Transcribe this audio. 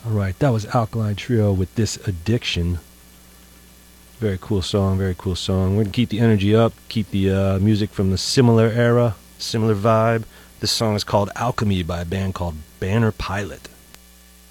Alright, that was Alkaline Trio with This Addiction. Very cool song, very cool song. We're going to keep the energy up, keep the music from the similar era, similar vibe. This song is called Alchemy by a band called Banner Pilot.